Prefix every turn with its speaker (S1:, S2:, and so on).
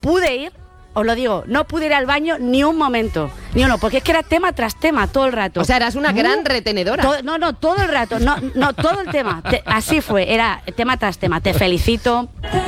S1: pude ir, os lo digo, no pude ir al baño ni un momento, ni uno, porque es que era tema tras tema todo el rato.
S2: O sea, eras una gran retenedora.
S1: No, todo el rato, no, todo el tema, así fue, era tema tras tema. Te felicito.